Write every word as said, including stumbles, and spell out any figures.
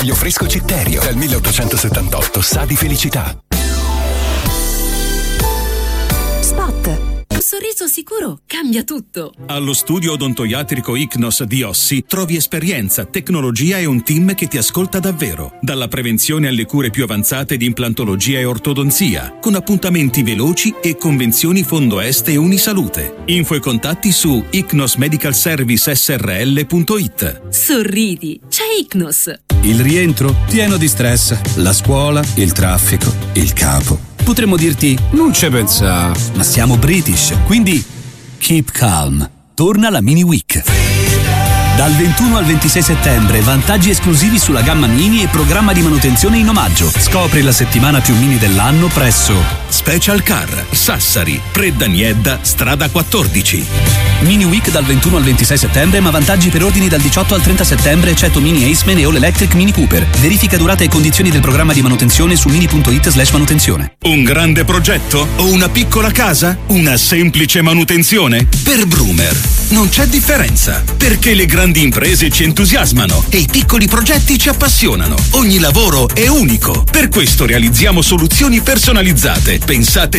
Taglio fresco Citterio. Dal milleottocentosettantotto sa di felicità. Spot. Un sorriso sicuro cambia tutto. Allo studio odontoiatrico Icnos di Ossi trovi esperienza, tecnologia e un team che ti ascolta davvero. Dalla prevenzione alle cure più avanzate di implantologia e ortodonzia, con appuntamenti veloci e convenzioni Fondo Est e Unisalute. Info e contatti su icnos medical service s r l punto i t. Sorridi, c'è Icnos. Il rientro pieno di stress, la scuola, il traffico, il capo. Potremmo dirti, non ci pensa, ma siamo British, quindi keep calm. Torna la Mini Week. Dal ventuno al ventisei settembre, vantaggi esclusivi sulla gamma Mini e programma di manutenzione in omaggio. Scopri la settimana più mini dell'anno presso Special Car, Sassari, Predda-Niedda, strada quattordici. Mini Week dal ventuno al ventisei settembre, ma vantaggi per ordini dal diciotto al trenta settembre, eccetto Mini Aceman e All Electric Mini Cooper. Verifica durata e condizioni del programma di manutenzione su mini punto it slash manutenzione. Un grande progetto o una piccola casa? Una semplice manutenzione? Per Brumer non c'è differenza, perché le grandi imprese ci entusiasmano e i piccoli progetti ci appassionano. Ogni lavoro è unico. Per questo realizziamo soluzioni personalizzate, pensate